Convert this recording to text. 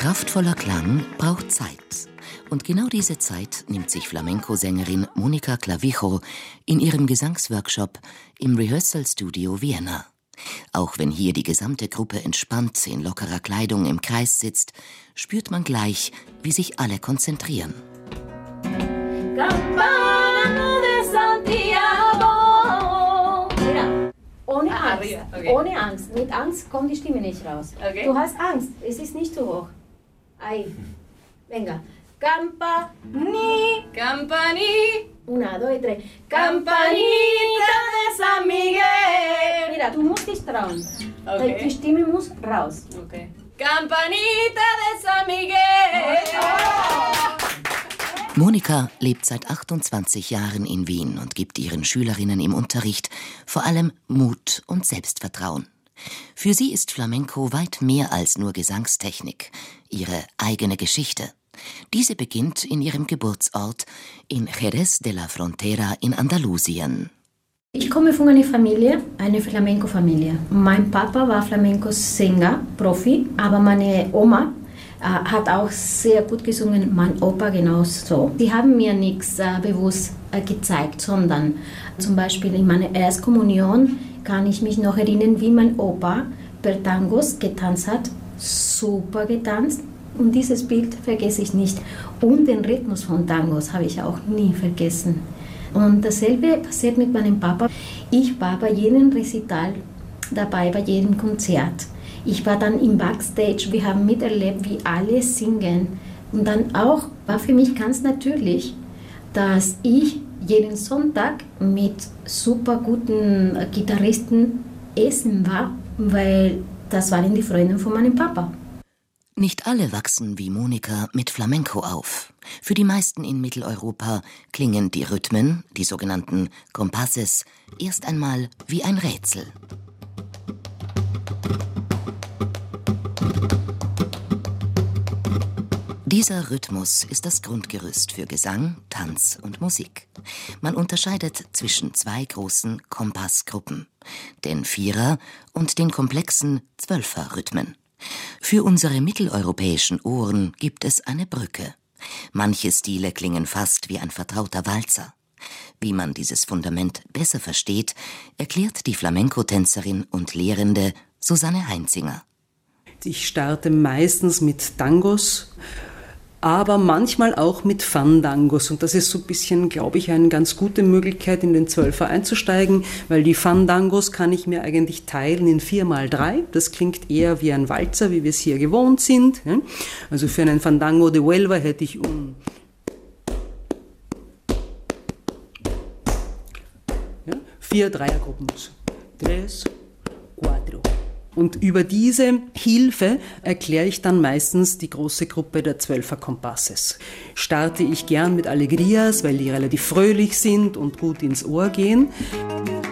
Kraftvoller Klang braucht Zeit. Und genau diese Zeit nimmt sich Flamenco-Sängerin Mónica Clavijo in ihrem Gesangsworkshop im Rehearsal Studio Vienna. Auch wenn hier die gesamte Gruppe entspannt in lockerer Kleidung im Kreis sitzt, spürt man gleich, wie sich alle konzentrieren. Ohne Angst. Okay. Ohne Angst. Mit Angst kommt die Stimme nicht raus. Okay. Du hast Angst. Es ist nicht zu hoch. Ahí. Venga. Campani. Campani. Una, dos, tres. Campanita de San Miguel. Mira, du musst dich trauen. Okay. Die Stimme muss raus. Okay. Campanita de San Miguel. Mónica lebt seit 28 Jahren in Wien und gibt ihren Schülerinnen im Unterricht vor allem Mut und Selbstvertrauen. Für sie ist Flamenco weit mehr als nur Gesangstechnik, ihre eigene Geschichte. Diese beginnt in ihrem Geburtsort in Jerez de la Frontera in Andalusien. Ich komme von einer Familie, eine Flamenco-Familie. Mein Papa war Flamenco-Sänger, Profi, aber meine Oma hat auch sehr gut gesungen, mein Opa genauso. Sie haben mir nichts bewusst gezeigt, sondern zum Beispiel in meiner Erstkommunion kann ich mich noch erinnern, wie mein Opa per Tangos getanzt hat, super getanzt. Und dieses Bild vergesse ich nicht. Und den Rhythmus von Tangos habe ich auch nie vergessen. Und dasselbe passiert mit meinem Papa. Ich war bei jedem Recital dabei, bei jedem Konzert. Ich war dann im Backstage, wir haben miterlebt, wie alle singen. Und dann auch war für mich ganz natürlich, dass ich jeden Sonntag mit super guten Gitarristen essen war, weil das waren die Freunde von meinem Papa. Nicht alle wachsen wie Mónica mit Flamenco auf. Für die meisten in Mitteleuropa klingen die Rhythmen, die sogenannten Compasses, erst einmal wie ein Rätsel. Dieser Rhythmus ist das Grundgerüst für Gesang, Tanz und Musik. Man unterscheidet zwischen zwei großen Kompassgruppen, den Vierer- und den komplexen Zwölfer-Rhythmen. Für unsere mitteleuropäischen Ohren gibt es eine Brücke. Manche Stile klingen fast wie ein vertrauter Walzer. Wie man dieses Fundament besser versteht, erklärt die Flamenco-Tänzerin und Lehrende Susanne Heinzinger. Ich starte meistens mit Tangos, aber manchmal auch mit Fandangos. Und das ist so ein bisschen, glaube ich, eine ganz gute Möglichkeit, in den Zwölfer einzusteigen, weil die Fandangos kann ich mir eigentlich teilen in 4x3. Das klingt eher wie ein Walzer, wie wir es hier gewohnt sind. Also für einen Fandango de Huelva hätte ich 4 Dreiergruppen. 3, 4. Und über diese Hilfe erkläre ich dann meistens die große Gruppe der 12er Compasses. Starte ich gern mit Alegrias, weil die relativ fröhlich sind und gut ins Ohr gehen.